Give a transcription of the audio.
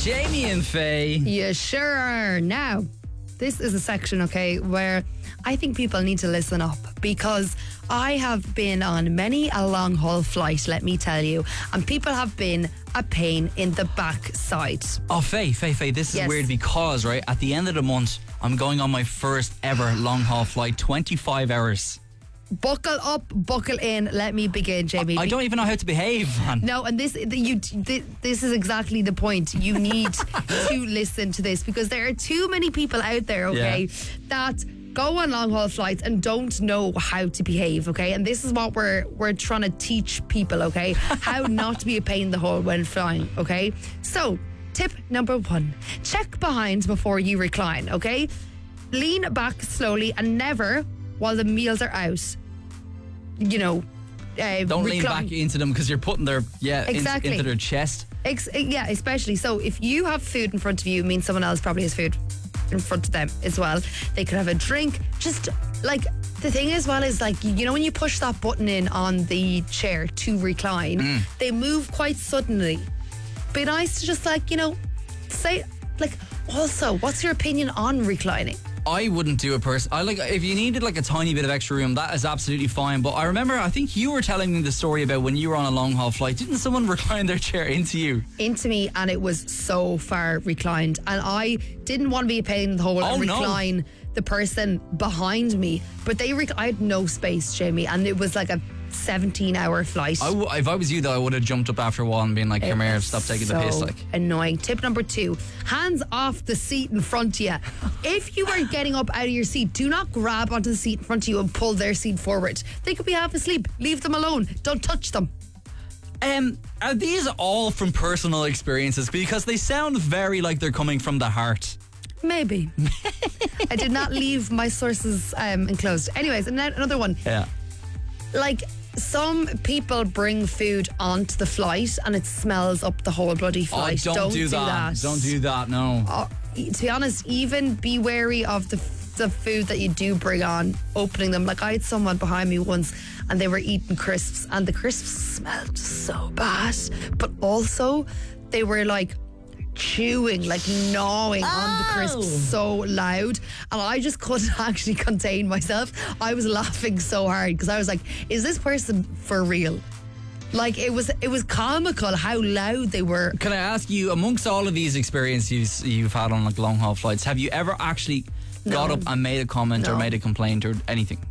Jamie and Faye. You sure are. Now, this is a section, okay, where I think people need to listen up, because I have been on many a long haul flight, let me tell you, and people have been a pain in the backside. Oh, Faye, this is weird because, right, at the end of the month, I'm going on my first ever long haul flight, 25 hours. Buckle up, buckle in. Let me begin, Jamie. I don't even know how to behave, man. No, and this is exactly the point. You need to listen to this, because there are too many people out there, okay, that go on long haul flights and don't know how to behave, okay? And this is what we're trying to teach people, okay? How not to be a pain in the hole when flying, okay? So, tip number 1, check behind before you recline, okay? Lean back slowly and never while the meals are out. You know, don't lean back into them, because you're putting their into their chest. Yeah, especially. So if you have food in front of you, it means someone else probably has food in front of them as well. They could have a drink. Just like, the thing as well is, like, you know, when you push that button in on the chair to recline, they move quite suddenly. Be nice to just, like, you know, say, like, also, what's your opinion on reclining? I wouldn't do it personally. If you needed like a tiny bit of extra room, that is absolutely fine. But I remember, I think you were telling me the story about when you were on a long haul flight. Didn't someone recline their chair into you? Into me, and it was so far reclined. And I didn't want to be a pain in the hole and recline the person behind me. But I had no space, Jamie, and it was like a 17-hour flight. If I was you, though, I would have jumped up after a while and been like, come here, stop taking the piss. Like, annoying. Tip number 2, hands off the seat in front of you. If you are getting up out of your seat, do not grab onto the seat in front of you and pull their seat forward. They could be half asleep. Leave them alone. Don't touch them. Are these all from personal experiences? Because they sound very like they're coming from the heart. Maybe. I did not leave my sources enclosed. Anyways, another one. Yeah. Like, some people bring food onto the flight and it smells up the whole bloody flight. Oh, don't do that. Don't do that, no. To be honest, even be wary of the food that you do bring on, opening them. Like, I had someone behind me once and they were eating crisps, and the crisps smelled so bad, but also they were like chewing, like gnawing on the crisps so loud, and I just couldn't actually contain myself. I was laughing so hard because I was like, is this person for real? Like, it was comical how loud they were. Can I ask you, amongst all of these experiences you've had on like long haul flights, have you ever actually got up and made a comment or made a complaint or anything?